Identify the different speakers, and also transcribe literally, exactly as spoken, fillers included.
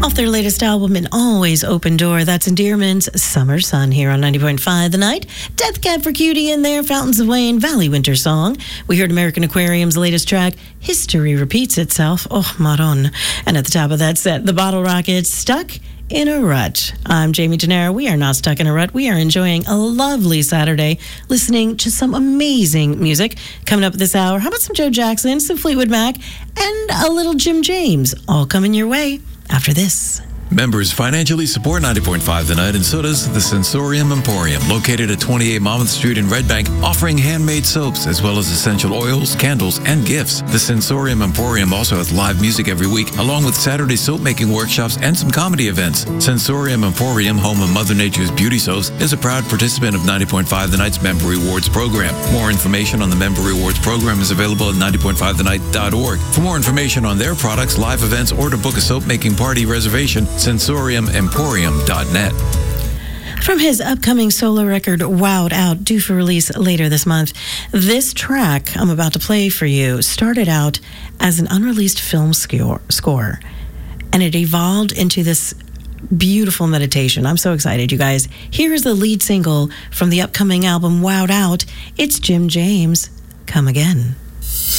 Speaker 1: Off their latest album, An Always Open Door, that's Endearment's Summer Sun here on ninety point five The Night. Death Cab for Cutie in there, Fountains of Wayne, Valley Winter Song. We heard American Aquarium's latest track, History Repeats Itself, oh, Maron. And at the top of that set, the Bottle Rockets, Stuck in a Rut. I'm Jamie Gennaro. We are not stuck in a rut. We are enjoying a lovely Saturday, listening to some amazing music. Coming up this hour, how about some Joe Jackson, some Fleetwood Mac, and a little Jim James, all coming your way after this.
Speaker 2: Members financially support ninety point five The Night, and so does the Sensorium Emporium, located at twenty-eight Monmouth Street in Red Bank, offering handmade soaps as well as essential oils, candles, and gifts. The Sensorium Emporium also has live music every week, along with Saturday soap-making workshops and some comedy events. Sensorium Emporium, home of Mother Nature's beauty soaps, is a proud participant of ninety point five The Night's Member Rewards program. More information on the Member Rewards program is available at ninety point five the night dot org. For more information on their products, live events, or to book a soap-making party reservation, sensorium emporium dot net.
Speaker 1: From his upcoming solo record, Wowed Out, due for release later this month, this track I'm about to play for you started out as an unreleased film score, score and it evolved into this beautiful meditation. I'm so excited, you guys. Here is the lead single from the upcoming album, Wowed Out. It's Jim James, Come Again.